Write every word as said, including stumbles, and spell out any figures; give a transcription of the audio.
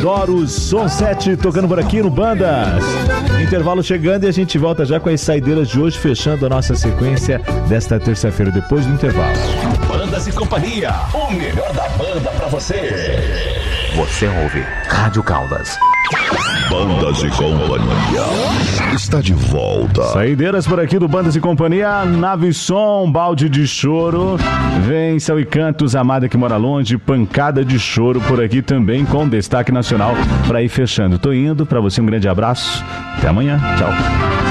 Adoro Som sete tocando por aqui no Bandas. Intervalo chegando e a gente volta já com as saideiras de hoje, fechando a nossa sequência desta terça-feira, depois do intervalo. Bandas e Companhia, o melhor da banda pra você. Você ouve Rádio Caldas. Bandas e Companhia está de volta. Saideiras por aqui do Bandas e Companhia. Nave Som, Balde de Choro, Vença e Cantos, Amada que Mora Longe, Pancada de Choro por aqui também, com destaque nacional para ir fechando. Tô indo, para você um grande abraço, até amanhã, tchau.